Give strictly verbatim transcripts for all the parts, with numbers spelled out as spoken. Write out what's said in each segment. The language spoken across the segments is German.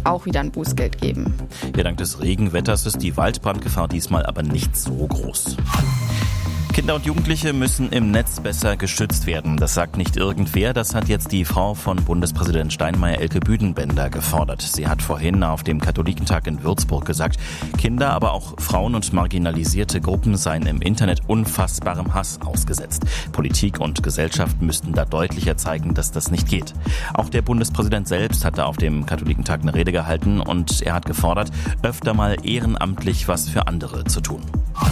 auch wieder ein Bußgeld geben. Ja, dank des Regenwetters ist die Waldbrandgefahr diesmal aber nicht so groß. Kinder und Jugendliche müssen im Netz besser geschützt werden. Das sagt nicht irgendwer, das hat jetzt die Frau von Bundespräsident Steinmeier, Elke Büdenbender, gefordert. Sie hat vorhin auf dem Katholikentag in Würzburg gesagt, Kinder, aber auch Frauen und marginalisierte Gruppen seien im Internet unfassbarem Hass ausgesetzt. Politik und Gesellschaft müssten da deutlicher zeigen, dass das nicht geht. Auch der Bundespräsident selbst hatte auf dem Katholikentag eine Rede gehalten und er hat gefordert, öfter mal ehrenamtlich was für andere zu tun.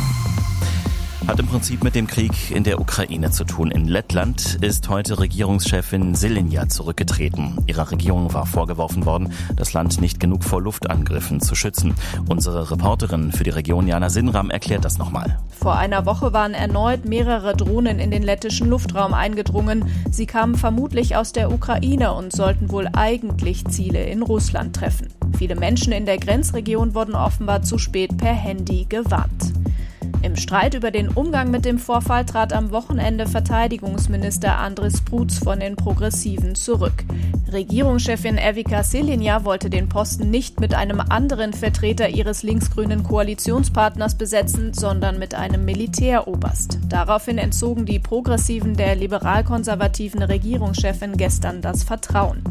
Hat im Prinzip mit dem Krieg in der Ukraine zu tun. In Lettland ist heute Regierungschefin Šileņa zurückgetreten. Ihrer Regierung war vorgeworfen worden, das Land nicht genug vor Luftangriffen zu schützen. Unsere Reporterin für die Region Jana Sinram erklärt das nochmal. Vor einer Woche waren erneut mehrere Drohnen in den lettischen Luftraum eingedrungen. Sie kamen vermutlich aus der Ukraine und sollten wohl eigentlich Ziele in Russland treffen. Viele Menschen in der Grenzregion wurden offenbar zu spät per Handy gewarnt. Im Streit über den Umgang mit dem Vorfall trat am Wochenende Verteidigungsminister Andris Prutz von den Progressiven zurück. Regierungschefin Evika Šileņa wollte den Posten nicht mit einem anderen Vertreter ihres linksgrünen Koalitionspartners besetzen, sondern mit einem Militäroberst. Daraufhin entzogen die Progressiven der liberal-konservativen Regierungschefin gestern das Vertrauen.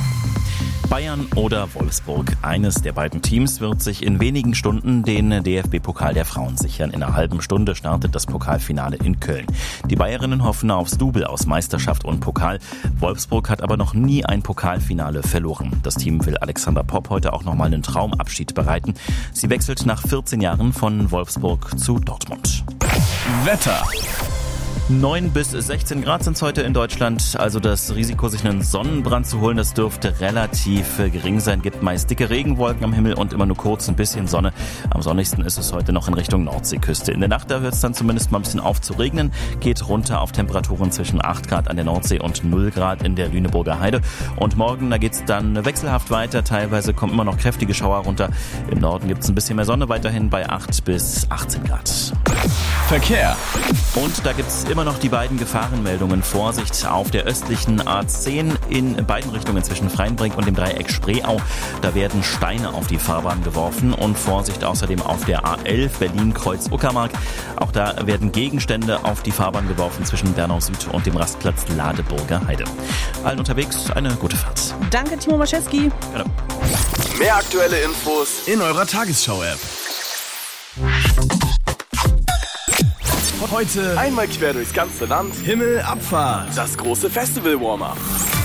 Bayern oder Wolfsburg. Eines der beiden Teams wird sich in wenigen Stunden den D F B-Pokal der Frauen sichern. In einer halben Stunde startet das Pokalfinale in Köln. Die Bayerinnen hoffen aufs Double aus Meisterschaft und Pokal. Wolfsburg hat aber noch nie ein Pokalfinale verloren. Das Team will Alexander Popp heute auch nochmal einen Traumabschied bereiten. Sie wechselt nach vierzehn Jahren von Wolfsburg zu Dortmund. Wetter. neun bis sechzehn Grad sind es heute in Deutschland, also das Risiko, sich einen Sonnenbrand zu holen, das dürfte relativ gering sein. Gibt meist dicke Regenwolken am Himmel und immer nur kurz ein bisschen Sonne. Am sonnigsten ist es heute noch in Richtung Nordseeküste. In der Nacht, da hört es dann zumindest mal ein bisschen auf zu regnen, geht runter auf Temperaturen zwischen acht Grad an der Nordsee und null Grad in der Lüneburger Heide. Und morgen, da geht es dann wechselhaft weiter, teilweise kommen immer noch kräftige Schauer runter. Im Norden gibt es ein bisschen mehr Sonne, weiterhin bei acht bis achtzehn Grad. Verkehr. Und da gibt es immer noch die beiden Gefahrenmeldungen. Vorsicht auf der östlichen A zehn in beiden Richtungen zwischen Freienbrink und dem Dreieck Spreeau. Da werden Steine auf die Fahrbahn geworfen. Und Vorsicht außerdem auf der A elf Berlin-Kreuz-Uckermark. Auch da werden Gegenstände auf die Fahrbahn geworfen zwischen Bernau Süd und dem Rastplatz Ladeburger Heide. Allen unterwegs eine gute Fahrt. Danke, Timo Maschewski. Ja. Mehr aktuelle Infos in eurer Tagesschau-App. Heute einmal quer durchs ganze Land. Himmelabfahrt. Das große Festival-Warm-Up.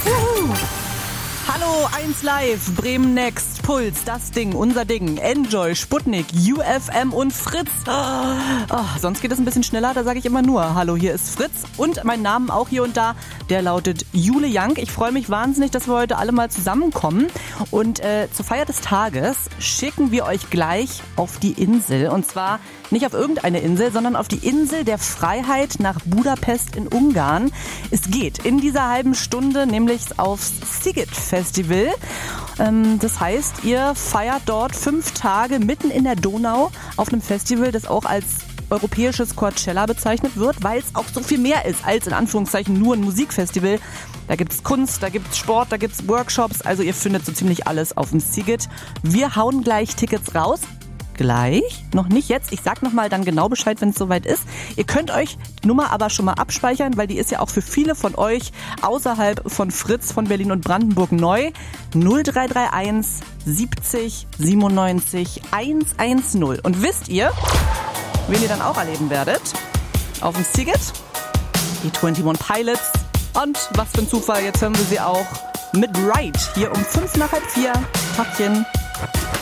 Hallo, eins Live, Bremen Next, Puls, das Ding, unser Ding, Enjoy, Sputnik, U F M und Fritz. Oh, oh, sonst geht es ein bisschen schneller, da sage ich immer nur, hallo, hier ist Fritz und mein Name auch hier und da, der lautet Jule Young. Ich freue mich wahnsinnig, dass wir heute alle mal zusammenkommen und äh, zur Feier des Tages schicken wir euch gleich auf die Insel und zwar nicht auf irgendeine Insel, sondern auf die Insel der Freiheit nach Budapest in Ungarn. Es geht in dieser halben Stunde nämlich aufs Sziget Festival. Ähm, das heißt, ihr feiert dort fünf Tage mitten in der Donau auf einem Festival, das auch als europäisches Coachella bezeichnet wird, weil es auch so viel mehr ist als in Anführungszeichen nur ein Musikfestival. Da gibt's Kunst, da gibt's Sport, da gibt's Workshops. Also ihr findet so ziemlich alles auf dem Sziget. Wir hauen gleich Tickets raus. Gleich, noch nicht jetzt. Ich sag nochmal dann genau Bescheid, wenn es soweit ist. Ihr könnt euch die Nummer aber schon mal abspeichern, weil die ist ja auch für viele von euch außerhalb von Fritz, von Berlin und Brandenburg neu. null drei drei eins siebzig siebenundneunzig hundertzehn. Und wisst ihr, wen ihr dann auch erleben werdet? Auf dem Sziget? Die einundzwanzig Pilots. Und was für ein Zufall, jetzt hören wir sie auch mit Ride hier um fünf nach halb vier. Tagchen.